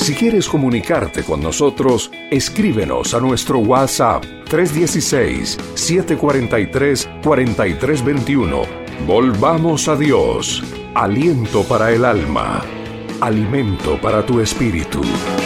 Si quieres comunicarte con nosotros, escríbenos a nuestro WhatsApp 316-743-4321. Volvamos a Dios, aliento para el alma, alimento para tu espíritu.